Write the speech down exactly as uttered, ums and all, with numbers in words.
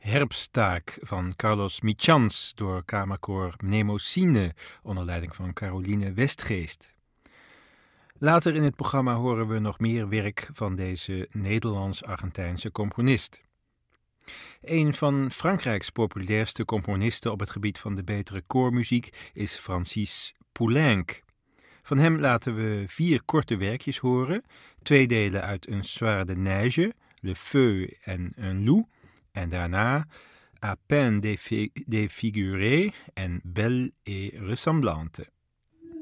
Herfsttaak van Carlos Michans door kamerkoor Mnemosine onder leiding van Caroline Westgeest. Later in het programma horen we nog meer werk van deze Nederlands-Argentijnse componist. Een van Frankrijks populairste componisten op het gebied van de betere koormuziek is Francis Poulenc. Van hem laten we vier korte werkjes horen, twee delen uit Un Soir de Neige, Le Feu en Un Loup, en daarna À peine défiguré en Belle et ressemblante.